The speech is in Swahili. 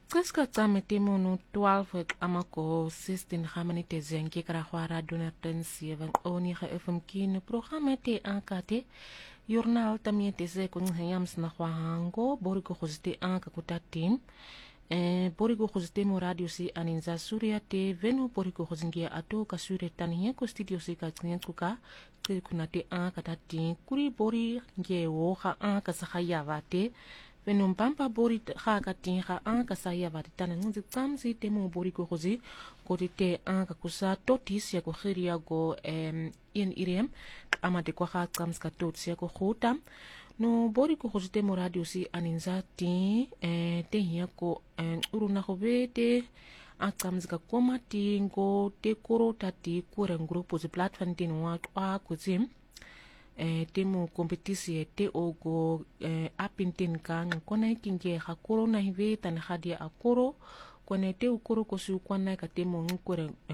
Qiska tsame timunu 12 amako 16 gamanite zenke krahwara donerten 7 onige FM programma te ankate journal tamiete se kunhayams na hwango boriko khuzite anka kutatim boriko khuzite mo radio si aninza surya te venu boriko khuzingia ato kasure taniye ko studio si ka kuka kunate anka tati kuri bori ngewo ha anka sahayavate venu mpampa bori ha katin ha anka sahayavate tananzi tsamzi temo boriko khuzi kotite anka kusa totis ya kuhiria go in irem amade kwa ha tsamska totis ya kuhuta no bori ko khuzite mo radio si aninza ti te hiya ko uruna khobete akamzika koma tingo te koro tati kure grupo zi platform tin wa kwa kuzim temu kompetisi te ogo apintin kan kona kinge hakoro na hive tan hadia akoro kone te ukoro ko su kwana ka temu ngure